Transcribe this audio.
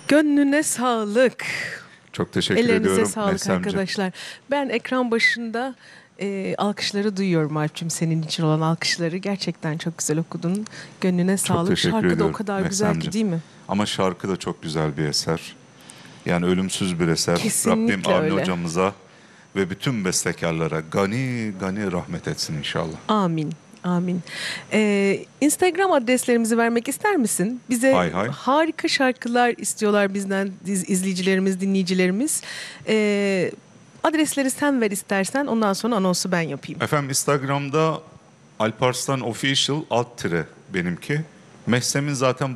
Gönlüne sağlık. Çok teşekkür Ellerinize ediyorum sağlık Mevsemciğim. arkadaşlar. Ben ekran başında alkışları duyuyorum Alp'cim, senin için olan alkışları. Gerçekten çok güzel okudun. Gönlüne sağlık. teşekkür Şarkı da o ediyorum kadar güzel ki, Mevsemciğim. değil mi? Ama şarkı da çok güzel bir eser. Yani ölümsüz bir eser. Kesinlikle Rabbim Avni öyle. hocamıza ve bütün bestekarlara gani gani rahmet etsin inşallah. Amin. Amin. Instagram adreslerimizi vermek ister misin? Bize Hay hay. harika şarkılar istiyorlar bizden izleyicilerimiz, dinleyicilerimiz. Adresleri sen ver istersen, ondan sonra anonsu ben yapayım. Efendim Instagram'da Alparslan Official _ benimki. Mehsem'in zaten